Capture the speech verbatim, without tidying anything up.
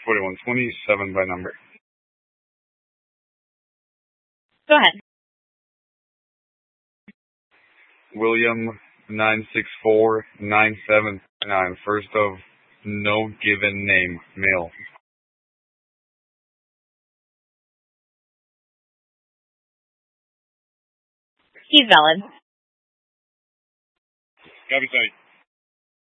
forty-one twenty-seven by number. Go ahead. William nine six four nine seven nine. First of no given name. Male. He's valid. Copy, sorry.